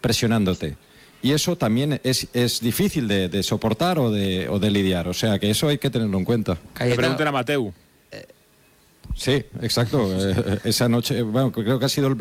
presionándote. Y eso también es difícil de soportar o de lidiar. O sea, que eso hay que tenerlo en cuenta. Pregunten a Mateu. Sí, exacto. Esa noche, bueno, creo que ha sido